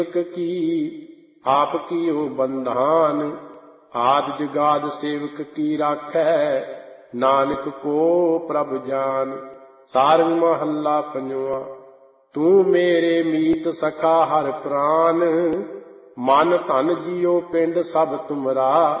की आप कीओ बंधान। आद जुगाद सेवक की राखै नानक को प्रभ जान। सारंग महला पंजवा। तू मेरे मीत सखा हर प्राण मन धन जियो पिंड सब तुमरा।